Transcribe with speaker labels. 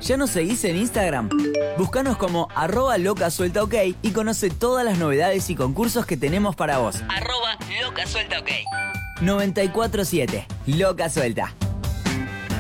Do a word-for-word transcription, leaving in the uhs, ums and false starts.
Speaker 1: ¿Ya nos seguís en Instagram? Búscanos como arroba locasueltaok y conoce todas las novedades y concursos que tenemos para vos. Arroba locasueltaok. noventa y cuatro siete. Loca Suelta.